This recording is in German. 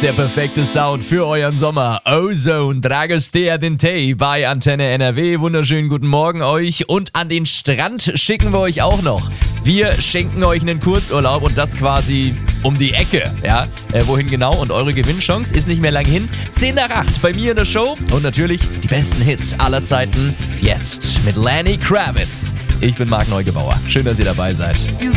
der perfekte Sound für euren Sommer. Ozone, Dragostea Dintei bei Antenne NRW. Wunderschönen guten Morgen euch. Und an den Strand schicken wir euch auch noch. Wir schenken euch einen Kurzurlaub und das quasi um die Ecke. Ja, wohin genau? Und eure Gewinnchance ist nicht mehr lang hin. 10 nach 8 bei mir in der Show. Und natürlich die besten Hits aller Zeiten jetzt mit Lenny Kravitz. Ich bin Marc Neugebauer. Schön, dass ihr dabei seid.